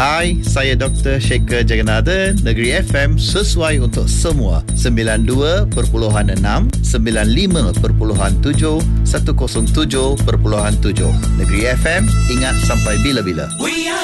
Hai, saya Dr. Shekhar Jagannathan. Negeri FM sesuai untuk semua. 92.6, 95.7, 107.7. Negeri FM, ingat sampai bila-bila.